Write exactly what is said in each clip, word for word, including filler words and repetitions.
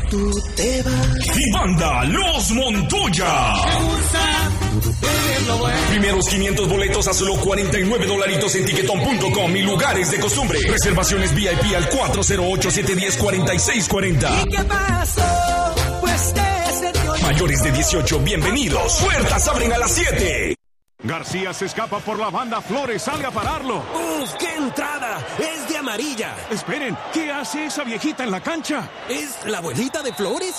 tú te vas. Y banda Los Montoya. Primeros quinientos boletos a solo cuarenta y nueve dolaritos en tiquetón punto com y lugares de costumbre. Reservaciones V I P al cuatro cero ocho, siete uno cero, cuatro seis cuatro cero. ¿Y qué pasó? Pues que se te olvidó. Mayores de dieciocho, bienvenidos. Puertas abren a las siete. García se escapa por la banda, Flores sale a pararlo. ¡Uf, qué entrada! ¡Es de amarilla! Esperen, ¿qué hace esa viejita en la cancha? ¿Es la abuelita de Flores?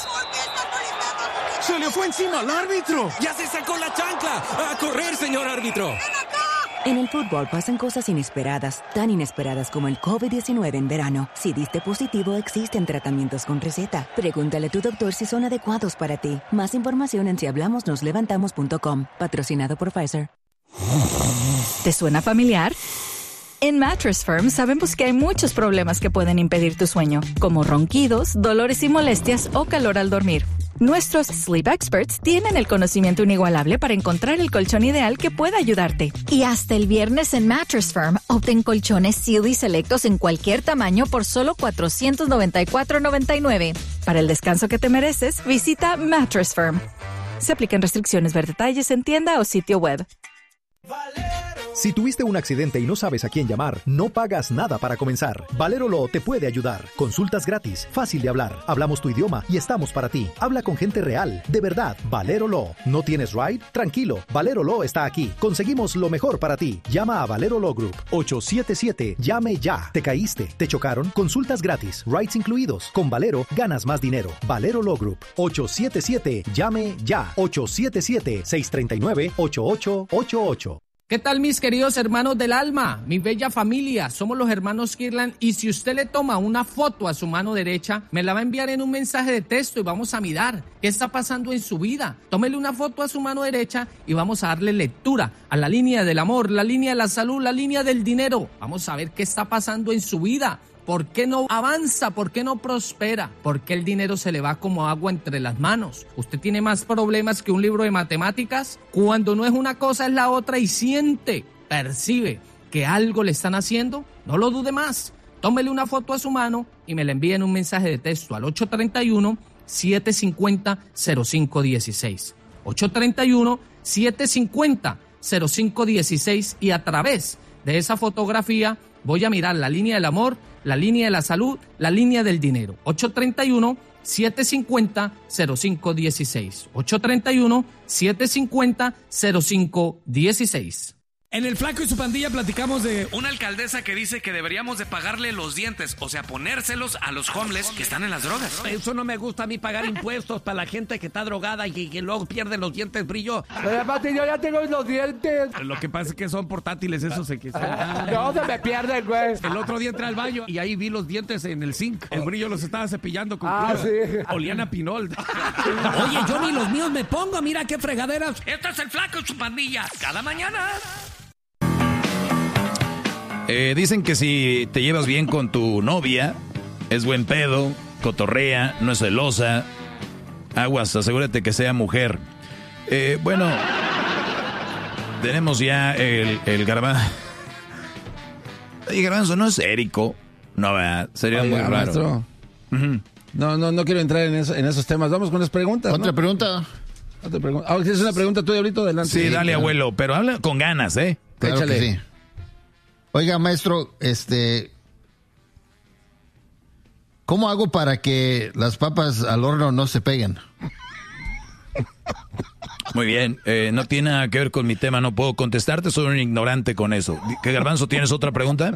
¡Se le fue encima al árbitro! ¡Ya se sacó la chancla! ¡A correr, señor árbitro! En el fútbol pasan cosas inesperadas, tan inesperadas como el covid diecinueve en verano. Si diste positivo, existen tratamientos con receta. Pregúntale a tu doctor si son adecuados para ti. Más información en si hablamos nos levantamos punto com. Patrocinado por Pfizer. ¿Te suena familiar? En Mattress Firm sabemos que hay muchos problemas que pueden impedir tu sueño, como ronquidos, dolores y molestias o calor al dormir. Nuestros Sleep Experts tienen el conocimiento inigualable para encontrar el colchón ideal que pueda ayudarte. Y hasta el viernes en Mattress Firm, obtén colchones Sealy selectos en cualquier tamaño por solo cuatrocientos noventa y cuatro noventa y nueve. Para el descanso que te mereces, visita Mattress Firm. Se aplican restricciones, ver detalles en tienda o sitio web. Si tuviste un accidente y no sabes a quién llamar, no pagas nada para comenzar. Valero Law te puede ayudar. Consultas gratis, fácil de hablar. Hablamos tu idioma y estamos para ti. Habla con gente real, de verdad. Valero Law. ¿No tienes ride? Tranquilo, Valero Law está aquí. Conseguimos lo mejor para ti. Llama a Valero Law Group. ocho siete siete, llame ya. ¿Te caíste? ¿Te chocaron? Consultas gratis, rides incluidos. Con Valero, ganas más dinero. Valero Law Group. ocho siete siete, llame ya. ocho siete siete, seis tres nueve, ocho ocho ocho ocho. ¿Qué tal, mis queridos hermanos del alma? Mi bella familia, somos los hermanos Kirlan y si usted le toma una foto a su mano derecha, me la va a enviar en un mensaje de texto y vamos a mirar qué está pasando en su vida. Tómele una foto a su mano derecha y vamos a darle lectura a la línea del amor, la línea de la salud, la línea del dinero. Vamos a ver qué está pasando en su vida. ¿Por qué no avanza? ¿Por qué no prospera? ¿Por qué el dinero se le va como agua entre las manos? ¿Usted tiene más problemas que un libro de matemáticas? Cuando no es una cosa es la otra y siente, percibe que algo le están haciendo, no lo dude más. Tómele una foto a su mano y me la envíe en un mensaje de texto al ocho tres uno, siete cinco cero, cero cinco uno seis. ocho tres uno, siete cinco cero, cero cinco uno seis y a través de esa fotografía voy a mirar la línea del amor, la línea de la salud, la línea del dinero. ocho tres uno, siete cinco cero, cero cinco uno seis. ocho tres uno, siete cinco cero, cero cinco uno seis. En el Flaco y su pandilla platicamos de una alcaldesa que dice que deberíamos de pagarle los dientes, o sea, ponérselos a los homeless que están en las drogas. Eso no me gusta a mí, pagar impuestos para la gente que está drogada y que, que luego pierde los dientes brillo. Pero aparte yo ya tengo los dientes. Lo que pasa es que son portátiles, esos se que son. No, se me pierden, güey. El otro día entré al baño y ahí vi los dientes en el zinc. El brillo los estaba cepillando con Ah, cloro. sí. Olían a pinol. Oye, yo ni los míos me pongo, mira qué fregaderas. Esto es el Flaco y su pandilla, cada mañana. Eh, dicen que si te llevas bien con tu novia, es buen pedo, cotorrea, no es celosa. Aguas, asegúrate que sea mujer. Eh, bueno, tenemos ya el, el garbanzo. Oye, garbanzo, ¿no es Érico? No, ¿verdad? Sería Oiga, muy raro. maestro. Uh-huh. No, no, no quiero entrar en, eso, en esos temas. Vamos con las preguntas. Otra ¿no? pregunta. Otra pregunta. Ah, ¿tienes una pregunta tú, Diablito? Adelante. Sí, dale, abuelo, pero habla con ganas, ¿eh? Claro Échale. que sí. Oiga, maestro, este, ¿cómo hago para que las papas al horno no se peguen? Muy bien, eh, no tiene nada que ver con mi tema, no puedo contestarte, soy un ignorante con eso. ¿Qué, Garbanzo, tienes otra pregunta?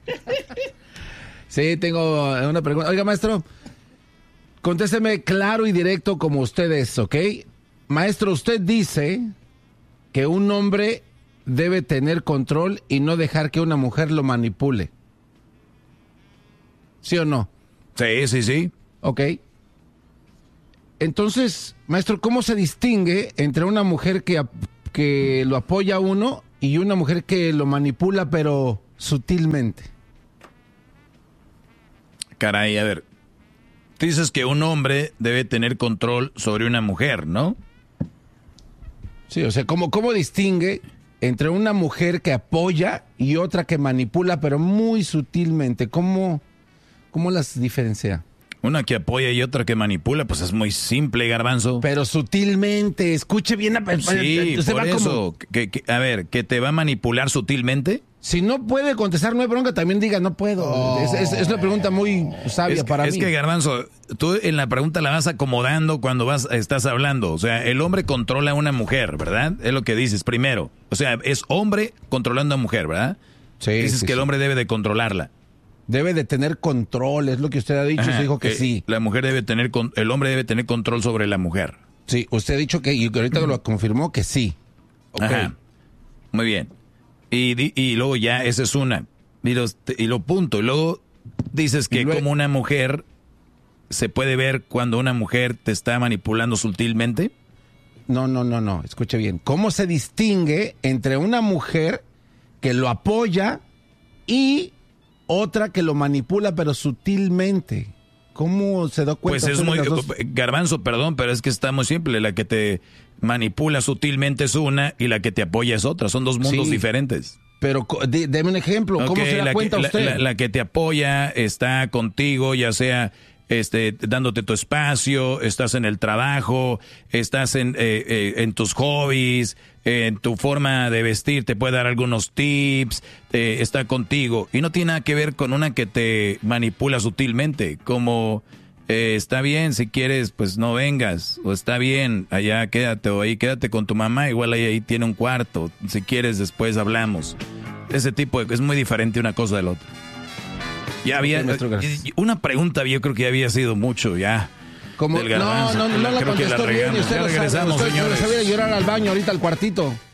Sí, tengo una pregunta. Oiga, maestro, contésteme claro y directo como usted es, ¿ok? Maestro, usted dice que un hombre debe tener control y no dejar que una mujer lo manipule. ¿Sí o no? Sí, sí, sí. Ok. Entonces, maestro, ¿cómo se distingue entre una mujer que, que lo apoya a uno y una mujer que lo manipula pero sutilmente? Caray, a ver. Tú dices que un hombre debe tener control sobre una mujer, ¿no? Sí, o sea, ¿cómo, cómo distingue entre una mujer que apoya y otra que manipula, pero muy sutilmente? ¿Cómo, cómo las diferencia? Una que apoya y otra que manipula, pues es muy simple, Garbanzo. Pero sutilmente, escuche bien. A... Sí, Usted por va eso. como... Que, que, a ver, ¿que te va a manipular sutilmente? Si no puede contestar, no hay bronca, también diga, no puedo. Oh, es, es, es una pregunta muy sabia es, para es mí. Es que, Garbanzo, tú en la pregunta la vas acomodando cuando vas estás hablando. O sea, el hombre controla a una mujer, ¿verdad? Es lo que dices primero. O sea, es hombre controlando a mujer, ¿verdad? Sí. Dices sí, que sí. el hombre debe de controlarla. Debe de tener control, es lo que usted ha dicho. Ajá, usted dijo que eh, sí. La mujer debe tener, con, el hombre debe tener control sobre la mujer. Sí, usted ha dicho que, y ahorita lo confirmó que sí. Okay. Ajá. Muy bien. Y, y luego ya, esa es una. Y, los, y lo punto. Y luego dices que luego, como una mujer se puede ver cuando una mujer te está manipulando sutilmente. No, no, no, no. Escuche bien. ¿Cómo se distingue entre una mujer que lo apoya y otra que lo manipula pero sutilmente? ¿Cómo se da cuenta? Pues es muy... Garbanzo, perdón, pero es que está muy simple. La que te manipula sutilmente es una y la que te apoya es otra. Son dos mundos sí, diferentes. Pero de, deme un ejemplo. ¿Cómo okay, se da la cuenta que, usted? La, la, la que te apoya está contigo, ya sea este, dándote tu espacio, estás en el trabajo, estás en, eh, eh, en tus hobbies, eh, en tu forma de vestir, te puede dar algunos tips, eh, está contigo. Y no tiene nada que ver con una que te manipula sutilmente, como... Eh, está bien, si quieres, pues no vengas, o está bien, allá quédate, o ahí quédate con tu mamá, igual ahí, ahí tiene un cuarto, si quieres después hablamos. Ese tipo de, es muy diferente una cosa del otro. Ya había, una pregunta yo creo que ya había sido mucho, ya. Como, del Garbanzo. No, no, no, no la creo contestó que la bien, y usted ya lo regresamos, sabe, usted señores. se va a ir a llorar al baño ahorita al cuartito.